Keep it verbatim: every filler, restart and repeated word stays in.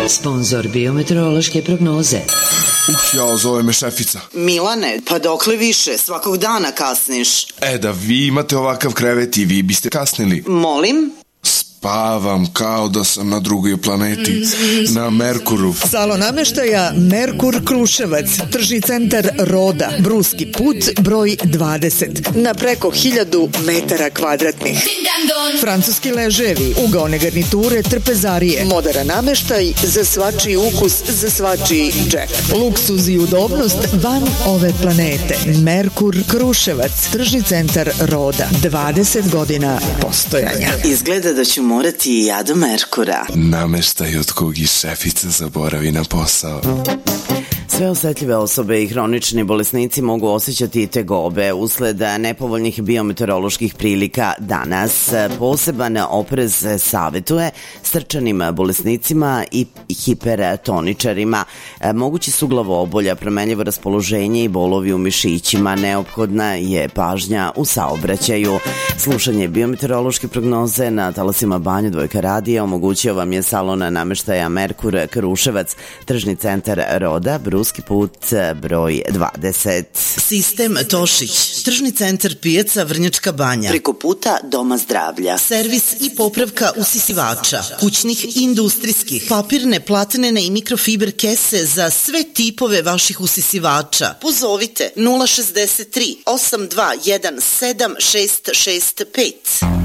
Sponzor biometeorološke prognoze. Uh, jao, zove me šefica. Milane, pa dokle više? Svakog dana kasniš. E, da vi imate ovakav krevet i vi biste kasnili. Molim? Spavam kao da sam na drugoj planeti, na Merkuru. Salon nameštaja Merkur Kruševac, tržni centar Roda, Bruski put, broj dvadeset, na preko hiljadu metara kvadratnih. Francuski leževi, ugaone garniture, trpezarije, moderan nameštaj za svačiji ukus, za svačiji džep. Luksuz i udobnost van ove planete. Merkur Kruševac, tržni centar Roda, dvadeset godina postojanja. Izgleda da ću morati i ja do Merkura. Nameštaj od kog i šefica zaboravi na posao. Sve osetljive osobe i hronični bolesnici mogu osjećati tegobe usled nepovoljnih biometeoroloških prilika danas. Poseban oprez savetuje srčanim bolesnicima i hipertoničarima. Mogući su glavobolja, promenljivo raspoloženje i bolovi u mišićima. Neophodna je pažnja u saobraćaju. Slušanje biometeorološke prognoze na talasima Banja Dvojka radija omogućio vam je salon nameštaja Merkur Kruševac, tržni centar Roda, Bruski put, broj dvadeset. Sistem Tošić, tržni centar pijaca Vrnjačka Banja. Preko puta Doma zdravlja. Servis i popravka usisivača, kućnih i industrijskih, papirne, platnene i mikrofiber kese za sve tipove vaših usisivača. Pozovite nula šezdeset tri osam dva jedan sedam šest šest pet.